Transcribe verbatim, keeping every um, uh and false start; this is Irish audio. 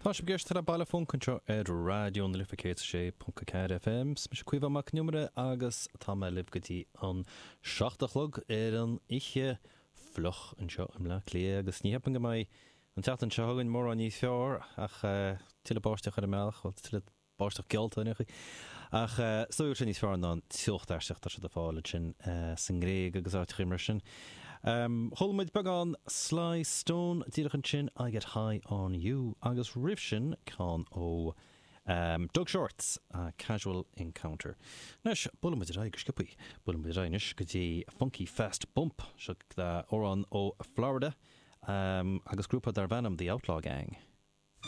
Tá sé gceist ar a bailafón chun ar radio na lifa sé punca ceir F M, mis cuimh amach numara agus tá me libh gotí an seachtachlog ar an ihe floch an seo am le clé agus níheapan go mai an teatan seo hagann mór an níos fearr ach tuile báisteach ar a meach ó tuile báisteach gealta nuchaí ach stoúir sin níos fearr ná tuocht aisteach se de fáil sin san gréig agus áit chimar sin. Um, Holmuid began Sly Stone dírechan sin I Get High On You agus rif sin can ó um, Doug Shorts uh, Casual Encounter. Nes, bulamid rai go scipaí, bulamid rai nis go dtí Funky Fast Bump se ó an ó Florida um, agus grúpa dar bhanam The Outlaw Gang.